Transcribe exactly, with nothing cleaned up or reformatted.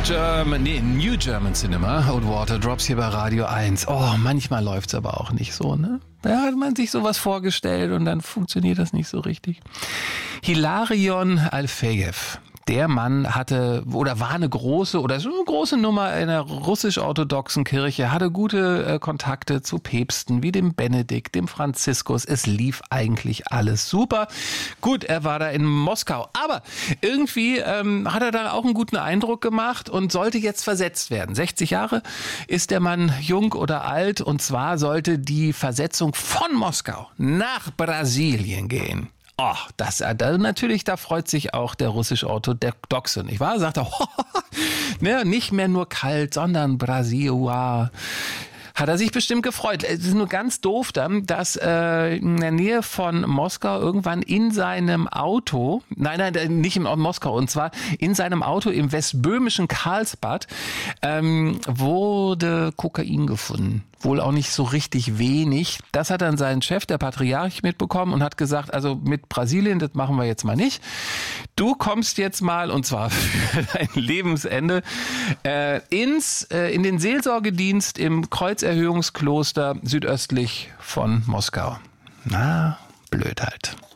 German, nee, New German Cinema, Old Water Drops hier bei Radio eins. Oh, manchmal läuft's aber auch nicht so, ne? Da hat man sich sowas vorgestellt und dann funktioniert das nicht so richtig. Hilarion Alfejew. Der Mann hatte oder war eine große oder so eine große Nummer in der russisch-orthodoxen Kirche, hatte gute äh, Kontakte zu Päpsten wie dem Benedikt, dem Franziskus. Es lief eigentlich alles super. Gut, er war da in Moskau, aber irgendwie ähm, hat er da auch einen guten Eindruck gemacht und sollte jetzt versetzt werden. sechzig Jahre ist der Mann jung oder alt und zwar sollte die Versetzung von Moskau nach Brasilien gehen. Oh, das, da, natürlich, da freut sich auch der russisch-orthodoxe, nicht wahr? Sagt er, oh, ne, nicht mehr nur kalt, sondern Brasil, wow. Hat er sich bestimmt gefreut. Es ist nur ganz doof dann, dass äh, in der Nähe von Moskau irgendwann in seinem Auto, nein, nein, nicht in Moskau, und zwar in seinem Auto im westböhmischen Karlsbad ähm, wurde Kokain gefunden. Wohl auch nicht so richtig wenig. Das hat dann sein Chef, der Patriarch, mitbekommen und hat gesagt, also mit Brasilien, das machen wir jetzt mal nicht. Du kommst jetzt mal, und zwar für dein Lebensende, äh, ins, äh, in den Seelsorgedienst im Kreuzerhöhungskloster südöstlich von Moskau. Na, blöd halt.